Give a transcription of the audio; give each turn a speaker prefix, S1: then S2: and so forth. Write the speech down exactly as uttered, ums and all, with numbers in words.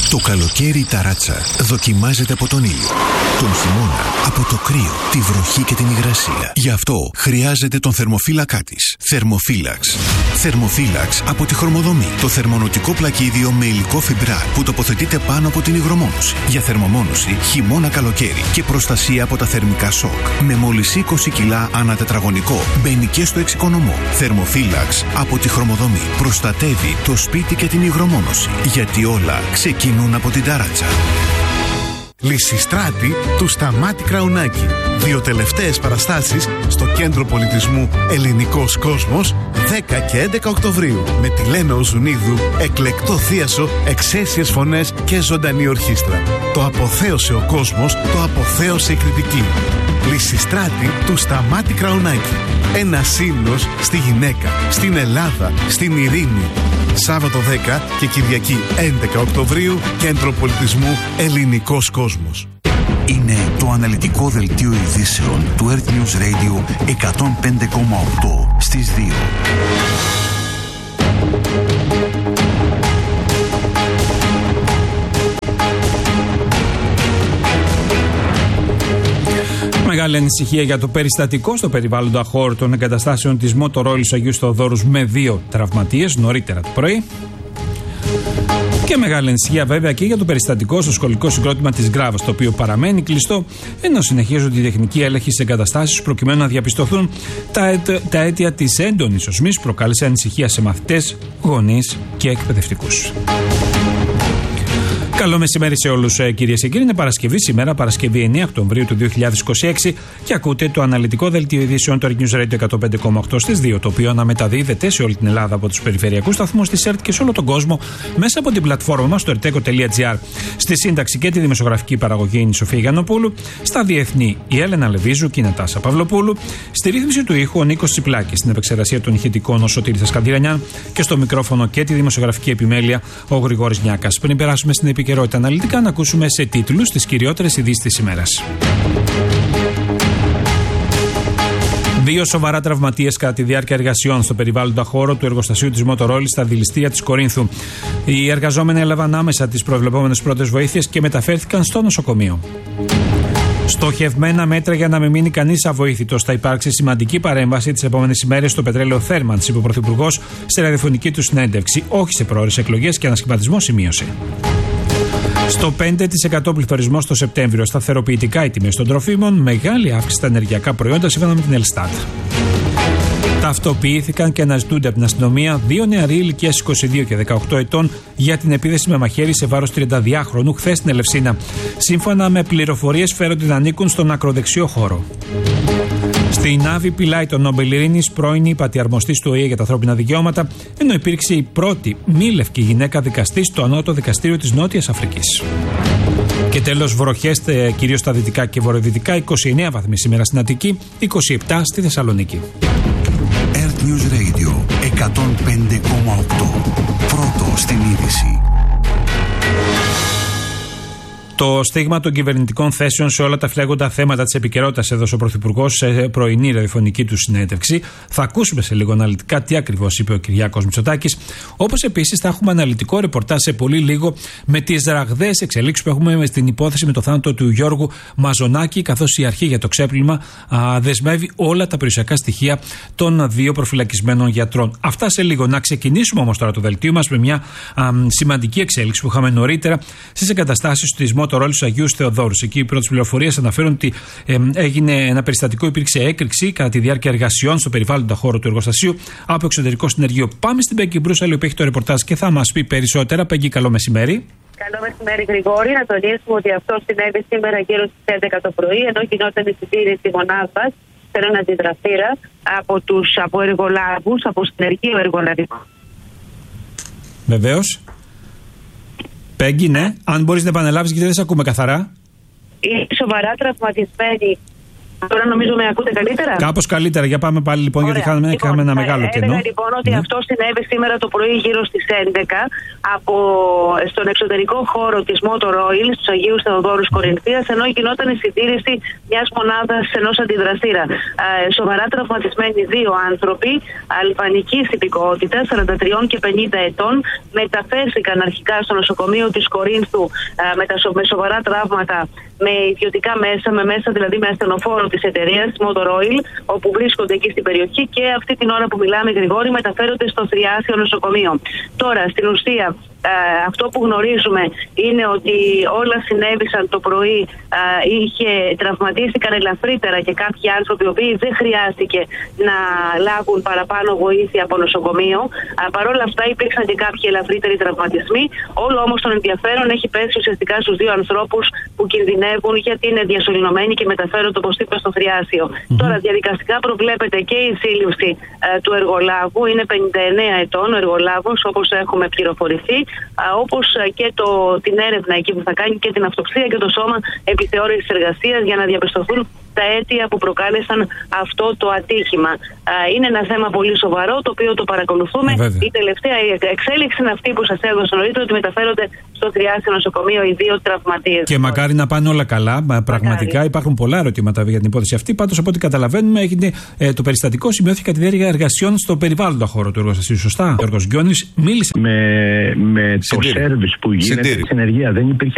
S1: Το καλοκαίρι η ταράτσα δοκιμάζεται από τον ήλιο. Τον χειμώνα από το κρύο, τη βροχή και την υγρασία. Γι' αυτό χρειάζεται τον θερμοφύλακά της. Θερμοφύλαξ. Θερμοφύλαξ από τη Χρωμοδομή. Το θερμονοτικό πλακίδιο με υλικό φιμπράρ που τοποθετείται πάνω από την υγρομόνωση. Για θερμομόνωση χειμώνα καλοκαίρι και προστασία από τα θερμικά σοκ. Με μόλις είκοσι κιλά ανά τετραγωνικό. Μπαίνει και στο εξοικονομό. Θερμοφύλαξ από τη Χρωμοδομή. Προστατεύει το σπίτι και την υγρομόνωση. Γιατί όλα ξεκινούν από την ταράτσα.
S2: Λυσιστράτη του Σταμάτη Κραουνάκη. Δύο τελευταίες παραστάσεις στο Κέντρο Πολιτισμού Ελληνικός Κόσμος δέκα και έντεκα Οκτωβρίου. Με τη Λένα Οζουνίδου, εκλεκτό θίασο, εξαίσιες φωνές και ζωντανή ορχήστρα. Το αποθέωσε ο κόσμος, το αποθέωσε η κριτική. Λυσιστράτη του Σταμάτη Κραουνάκη. Ένας ύμνος στη γυναίκα, στην Ελλάδα, στην ειρήνη. Σάββατο δέκα και Κυριακή έντεκα Οκτωβρίου, Κέντρο Πολιτισμού Ελληνικός Κόσμος.
S3: Είναι το αναλυτικό δελτίο ειδήσεων του Earth News Radio εκατόν πέντε κόμμα οκτώ στις δύο.
S4: Μεγάλη ανησυχία για το περιστατικό στο περιβάλλοντα χώρο των εγκαταστάσεων της Motorola Αγίου Θεοδόρους με δύο τραυματίες νωρίτερα το πρωί. Και μεγάλη ανησυχία βέβαια και για το περιστατικό στο σχολικό συγκρότημα της Γκράβας, το οποίο παραμένει κλειστό, ενώ συνεχίζονται οι τεχνικοί έλεγχοι σε εγκαταστάσεις προκειμένου να διαπιστωθούν τα, αίτ, τα αίτια της έντονης οσμής που προκάλεσε ανησυχία σε μαθητές, γονείς και εκπαιδευτικούς. Καλό μεσημέρι σε όλους, κυρίες και κύριοι. Είναι Παρασκευή σήμερα, Παρασκευή εννέα Οκτωβρίου του δύο χιλιάδες είκοσι έξι, και ακούτε το αναλυτικό δελτίο ειδήσεων του Earth News Radio εκατόν πέντε κόμμα οκτώ στις δύο, το οποίο αναμεταδίδεται σε όλη την Ελλάδα από τους περιφερειακούς σταθμούς της ΕΡΤ και σε όλο τον κόσμο μέσα από την πλατφόρμα μας στο ερτέκο τελεία τζι άρ. Στη σύνταξη και τη δημοσιογραφική παραγωγή είναι η Σοφία Γιαννοπούλου, στα διεθνή η Έλενα Λεβίζου και η Νατάσα Παυλοπούλου, στη ρύθμιση του ήχου ο Νίκος Τσιπλάκης, στην επεξεργασία των ηχητικών ο Σωτήρης Ασκανδυρανιάν και στο μικρόφωνο και τη δημοσιογραφική επιμέλεια ο Γρηγόρης Νιάκας. Πριν περάσουμε στην επικαιρότητα αναλυτικά, να ακούσουμε σε τίτλους τις κυριότερες ειδήσεις της ημέρας. Δύο σοβαρά τραυματίες κατά τη διάρκεια εργασιών στο περιβάλλοντα χώρο του εργοστασίου της Motorola στα δηληστήρια της Κορίνθου. Οι εργαζόμενοι έλαβαν άμεσα τις προβλεπόμενες πρώτες βοήθειες και μεταφέρθηκαν στο νοσοκομείο. Στοχευμένα μέτρα για να μην μείνει κανείς αβοήθητος. Θα υπάρξει σημαντική παρέμβαση τις επόμενες ημέρες στο πετρέλαιο Θέρμανς, είπε ο Πρωθυπουργός σε ραδιοφωνική του συνέντευξη. Όχι σε πρόορες εκλογές και ανασχηματισμό, σημείωσε. Στο πέντε τοις εκατό πληθωρισμό στο Σεπτέμβριο, σταθεροποιητικά οι τιμές των τροφίμων, μεγάλη αύξηση στα ενεργειακά προϊόντα σύμφωνα με την Ελστάτ. Ταυτοποιήθηκαν και αναζητούνται από την αστυνομία δύο νεαροί ηλικίας είκοσι δύο και δεκαοκτώ ετών για την επίθεση με μαχαίρι σε βάρος τριανταδυάχρονου χθες στην Ελευσίνα. Σύμφωνα με πληροφορίες, φέρονται να ανήκουν στον ακροδεξιό χώρο. Στην Άβη πυλάει τον Νόμπελ Ειρήνης, πρώην υπατιαρμοστής του Ο Η Ε για τα ανθρώπινα δικαιώματα, ενώ υπήρξε η πρώτη μη λευκή γυναίκα δικαστή στο ανώτατο δικαστήριο της Νότιας Αφρικής. Και τέλος, βροχές κυρίως στα δυτικά και βορειοδυτικά, είκοσι εννέα βαθμοί σήμερα στην Αττική, είκοσι επτά στη Θεσσαλονίκη.
S3: Earth News Radio εκατόν πέντε κόμμα οκτώ. Πρώτο στην είδηση.
S4: Το στίγμα των κυβερνητικών θέσεων σε όλα τα φλέγοντα θέματα της επικαιρότητας έδωσε ο Πρωθυπουργός σε πρωινή ραδιοφωνική του συνέντευξη. Θα ακούσουμε σε λίγο αναλυτικά τι ακριβώς είπε ο Κυριάκος Μητσοτάκης. Όπως επίσης θα έχουμε αναλυτικό ρεπορτάζ σε πολύ λίγο με τις ραγδαίες εξελίξεις που έχουμε στην υπόθεση με το θάνατο του Γιώργου Μαζονάκη, καθώς η αρχή για το ξέπλυμα α, δεσμεύει όλα τα περιουσιακά στοιχεία των δύο προφυλακισμένων γιατρών. Αυτά σε λίγο. Να ξεκινήσουμε όμως τώρα το δελτίο μας με μια α, σημαντική εξέλιξη που είχαμε νωρίτερα στις εγκαταστάσεις της Motorola Αγίου Θεοδόρους. Εκεί οι πρώτες πληροφορίες αναφέρουν ότι ε, έγινε ένα περιστατικό, υπήρξε έκρηξη κατά τη διάρκεια εργασιών στο περιβάλλοντα χώρο του εργοστασίου από εξωτερικό συνεργείο. Πάμε στην Πέγγι Μπρούσαλη, που έχει το ρεπορτάζ και θα μας πει περισσότερα. Πέγγι, καλό μεσημέρι.
S5: Καλό μεσημέρι, Γρηγόρη. Να τονίσουμε ότι αυτό συνέβη σήμερα γύρω στις έντεκα το πρωί, ενώ γινόταν η συντήρηση μονάδας σε έναν αντιδραστήρα από τους από εργολάβους, από συνεργείο εργολαβικό.
S4: Βεβαίως. Πέγγι, ναι. Αν μπορείς να επαναλάβεις, γιατί δεν σε ακούμε καθαρά.
S5: Είναι σοβαρά τραυματισμένοι Τώρα νομίζω με ακούτε καλύτερα.
S4: Κάπως καλύτερα. Για πάμε πάλι λοιπόν,
S5: Ωραία.
S4: γιατί είχαμε,
S5: λοιπόν,
S4: είχαμε ένα μεγάλο
S5: έλεγα,
S4: κενό.
S5: Λοιπόν ότι ναι. αυτό συνέβη σήμερα το πρωί γύρω στις έντεκα από, στον εξωτερικό χώρο της Motor Oil στους Αγίους Θεοδόρους Κορινθίας, ενώ γινόταν η συντήρηση μιας μονάδας ενός αντιδραστήρα. Ε, σοβαρά τραυματισμένοι δύο άνθρωποι αλβανικής υπηκότητας, σαράντα τρία και πενήντα ετών, μεταφέρθηκαν αρχικά στο νοσοκομείο της Κορίνθου ε, με, τα, με σοβαρά τραύματα, με ιδιωτικά μέσα, με μέσα δηλαδή με ασθενοφόρο της εταιρείας Motor Oil, όπου βρίσκονται εκεί στην περιοχή, και αυτή την ώρα που μιλάμε, Γρηγόρη, μεταφέρονται στο Θριάσιο νοσοκομείο. Τώρα, στην ουσία, ε, αυτό που γνωρίζουμε είναι ότι όλα συνέβησαν το πρωί, ε, είχε, τραυματίστηκαν ελαφρύτερα και κάποιοι άνθρωποι, οι οποίοι δεν χρειάστηκε να λάβουν παραπάνω βοήθεια από νοσοκομείο. Ε, Παρ' όλα αυτά υπήρξαν και κάποιοι ελαφρύτεροι τραυματισμοί. Όλο όμως τον ενδιαφέρον έχει πέσει ουσιαστικά στους δύο ανθρώπους που κινδυνεύουν, γιατί είναι διασωληνωμένοι και μεταφέρονται, όπως είπα, στο Θριάσιο. Mm-hmm. Τώρα, διαδικαστικά προβλέπεται και η σύλληψη ε, του εργολάβου. Είναι πενήντα εννέα ετών ο εργολάβος, όπως έχουμε πληροφορηθεί, ε, όπως και το, την έρευνα εκεί που θα κάνει και την αυτοψία και το σώμα επιθεώρησης εργασίας, για να διαπιστωθούν τα αίτια που προκάλεσαν αυτό το ατύχημα. Είναι ένα θέμα πολύ σοβαρό, το οποίο το παρακολουθούμε. Ε, η τελευταία εξέλιξη είναι αυτή που σας έδωσα νωρίτερα, ότι μεταφέρονται στο Θριάσιο νοσοκομείο οι δύο τραυματίες. Και
S4: μακάρι να πάνε όλα καλά. Πραγματικά μακάρι. Υπάρχουν πολλά ερωτήματα για την υπόθεση αυτή. Πάντως, από ό,τι καταλαβαίνουμε, έγινε, ε, το περιστατικό σημειώθηκε κατά τη διάρκεια εργασιών στο περιβάλλοντα χώρο του εργοστασίου. Σωστά. Ο Γιώργος Γκιόνης μίλησε.
S6: Με, με το σέρβις που γίνεται στην ενεργεία δεν υπήρχε